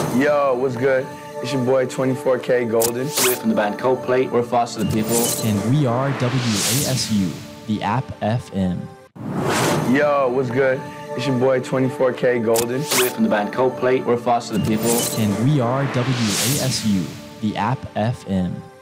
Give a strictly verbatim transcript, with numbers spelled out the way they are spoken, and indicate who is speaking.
Speaker 1: Yo, what's good? It's your boy twenty-four K Golden.
Speaker 2: We're from the band Coldplay. We're Foster the People.
Speaker 3: And we are W A S U, the App F M.
Speaker 1: Yo, what's good? It's your boy twenty-four K Golden.
Speaker 2: We're from the band Coldplay. We're Foster the People.
Speaker 3: And we are W A S U, the App F M.